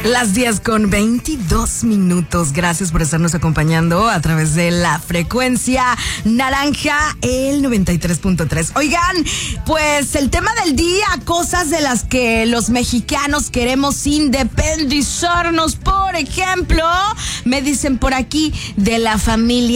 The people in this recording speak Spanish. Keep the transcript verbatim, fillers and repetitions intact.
Las diez con veintidós minutos. Gracias por estarnos acompañando a través de la frecuencia naranja, el noventa y tres punto tres. Oigan, pues el tema del día, cosas de las que los mexicanos queremos independizarnos. Por ejemplo, me dicen por aquí de la familia